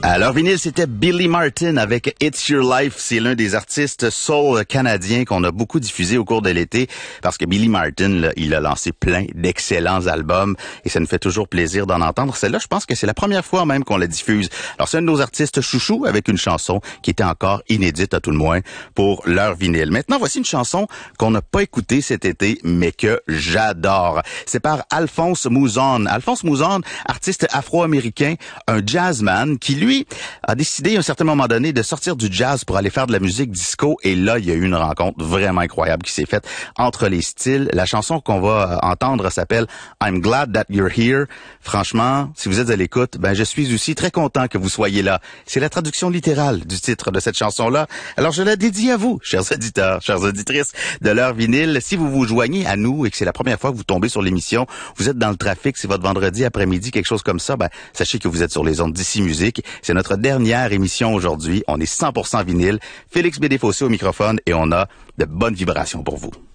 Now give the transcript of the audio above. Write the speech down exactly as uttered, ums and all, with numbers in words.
Alors, vinyle, c'était Billy Martin avec It's Your Life. C'est l'un des artistes soul canadiens qu'on a beaucoup diffusé au cours de l'été parce que Billy Martin, là, il a lancé plein d'excellents albums et ça nous fait toujours plaisir d'en entendre. Celle-là, je pense que c'est la première fois même qu'on la diffuse. Alors, c'est un de nos artistes chouchous avec une chanson qui était encore inédite à tout le moins pour leur vinyle. Maintenant, voici une chanson qu'on n'a pas écoutée cet été, mais que j'adore. C'est par Alphonse Mouzon. Alphonse Mouzon, artiste afro-américain, un jazzman qui, lui, a décidé à un certain moment donné de sortir du jazz pour aller faire de la musique disco. Et là, il y a eu une rencontre vraiment incroyable qui s'est faite entre les styles. La chanson qu'on va entendre s'appelle I'm Glad That You're Here. Franchement, si vous êtes à l'écoute, ben je suis aussi très content que vous soyez là. C'est la traduction littérale du titre de cette chanson-là. Alors, je la dédie à vous, chers auditeurs, chères auditrices de l'heure vinyle. Si vous vous joignez à nous et que c'est la première fois que vous tombez sur l'émission, vous êtes dans le trafic, c'est votre vendredi après-midi, quelque chose comme ça, ben sachez que vous êtes sur les ondes d'Ici Musique. C'est notre dernière émission aujourd'hui. On est cent pour cent vinyle. Félix Bédéfossé au microphone et on a de bonnes vibrations pour vous.